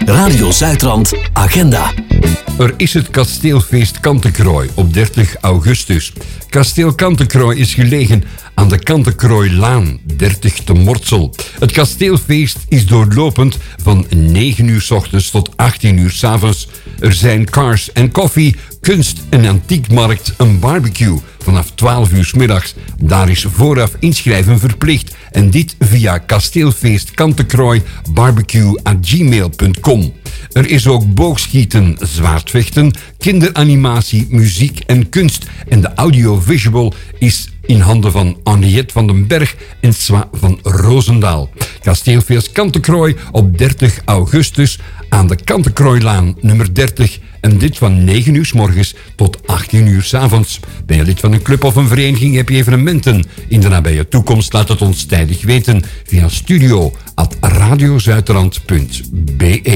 Radio Zuidrand Agenda. Er is het kasteelfeest Kantekrooi op 30 augustus. Kasteel Kantekrooi is gelegen aan de Kantekrooi-laan, 30 te Mortsel. Het kasteelfeest is doorlopend van 9 uur 's ochtends tot 18 uur 's avonds. Er zijn cars en koffie, kunst, een antiekmarkt, een barbecue vanaf 12 uur 's middags. Daar is vooraf inschrijven verplicht. En dit via kasteelfeestkantekrooi@gmail.com. Er is ook boogschieten, zwaardvechten, kinderanimatie, muziek en kunst. En de audiovisual is in handen van Henriette van den Berg en Swa van Roosendaal. Kasteelfeest Kantekrooi op 30 augustus aan de Kantekrooi-laan nummer 30. En dit van 9 uur 's morgens tot 18 uur 's avonds. Ben je lid van een club of een vereniging, heb je evenementen in de nabije toekomst? Laat het ons tijdig weten via studio@radiozuiderland.be.